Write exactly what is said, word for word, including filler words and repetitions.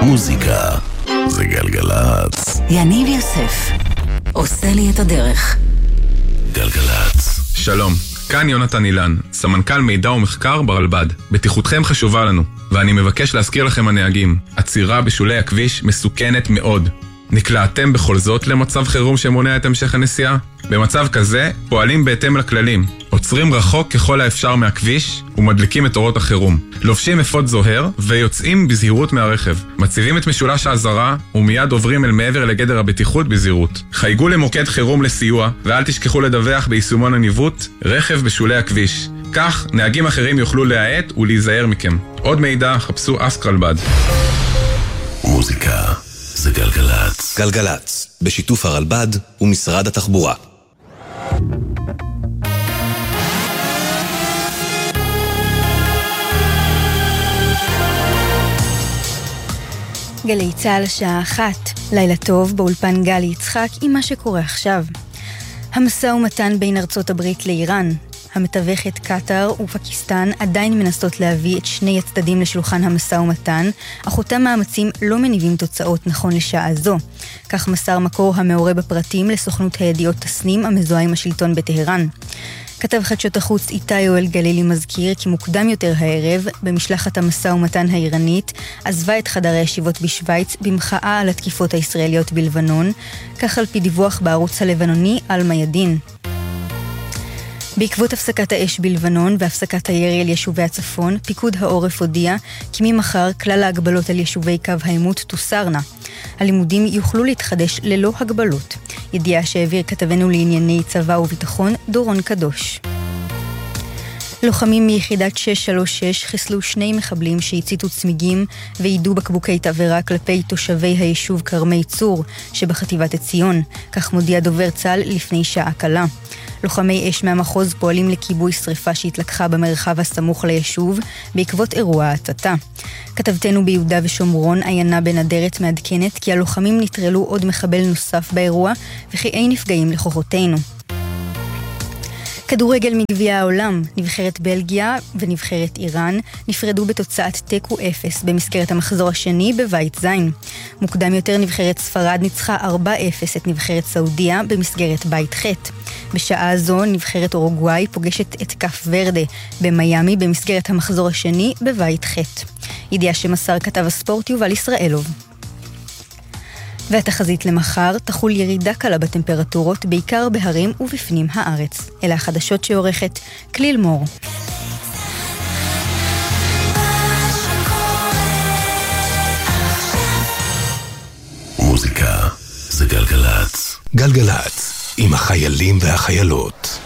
מוזיקה זה גלגלץ. יניב יוסף עושה לי את הדרך. גלגלץ. שלום, כאן יונתן אילן, סמנכ"ל מידע ומחקר ברלב"ד. בטיחותכם חשובה לנו, ואני מבקש להזכיר לכם הנהגים, עצירה בשולי הכביש מסוכנת מאוד. נקלעתם בכל זאת למצב חירום שמונע את המשך הנסיעה? במצב כזה פועלים בהתאם לכללים, עוצרים רחוק ככל האפשר מהכביש ומדליקים את אורות החירום, לובשים אפוד זוהר ויוצאים בזהירות מהרכב, מציבים את משולש האזהרה ומיד עוברים אל מעבר לגדר הבטיחות בזהירות. חייגו למוקד חירום לסיוע ואל תשכחו לדווח ביישומון הניווט רכב בשולי הכביש, כך נהגים אחרים יוכלו להאט ולהיזהר מכם. עוד מידע חפשו אסק רלב"ד. מוזיקה זה גלגלץ. גלגלץ, בשיתוף הרלב"ד ומשרד התחבורה. גלי צהל השעה אחת, לילה טוב באולפן גלי יצחק עם מה שקורה עכשיו. המשא ומתן בין ארצות הברית לאיראן. המתווכת קטר ופקיסטן עדיין מנסות להביא את שני הצדדים לשולחן המשא ומתן, אך אותם מאמצים לא מניבים תוצאות נכון לשעה זו. כך מסר מקור המעורה בפרטים לסוכנות הידיעות תסנים המזוהה עם השלטון בטהרן. כתב חדשות החוץ איתי יואל גלילי מזכיר כי מוקדם יותר הערב, במשלחת המשא ומתן האיראנית, עזבה את חדר הישיבות בשוויץ במחאה על התקיפות הישראליות בלבנון, כך על פי דיווח בערוץ הלבנוני על מידין. בעקבות הפסקת האש בלבנון והפסקת הירי על יישובי הצפון, פיקוד העורף הודיע כי ממחר כלל ההגבלות על יישובי קו העימות תוסרנה. הלימודים יוכלו להתחדש ללא הגבלות. ידיעה שהעביר כתבנו לענייני צבא וביטחון דורון קדוש. לוחמים מיחידת שש שלוש שש חיסלו שני מחבלים שהציתו צמיגים ועידו בקבוקי תבערה כלפי תושבי היישוב קרמי צור שבחטיבת עציון, כך מודיע דובר צה"ל לפני שעה קלה. לוחמי אש מהמחוז פועלים לכיבוי שריפה שהתלקחה במרחב הסמוך ליישוב בעקבות אירוע ההצתה. כתבתנו ביהודה ושומרון עיינה בן אדרת מעדכנת כי הלוחמים נטרלו עוד מחבל נוסף באירוע וכי אין נפגעים לכוחותינו. כדורגל מגביע העולם, נבחרת בלגיה ונבחרת איראן נפרדו בתוצאת תיקו אפס במסגרת המחזור השני בבית זין. מוקדם יותר נבחרת ספרד ניצחה ארבע אפס את נבחרת סעודיה במסגרת בית ח'. בשעה זו נבחרת אורוגוואי פוגשת את קף ורדה במיימי במסגרת המחזור השני בבית ח'. ידיעה שמסר כתב הספורט יובל ישראלוב. והתחזית למחר תחול ירידה קלה בטמפרטורות בעיקר בהרים ובפנים הארץ. אלה החדשות שעורכת כליל מור. מוזיקה זה גלגלץ. גלגלץ, עם החיילים והחיילות.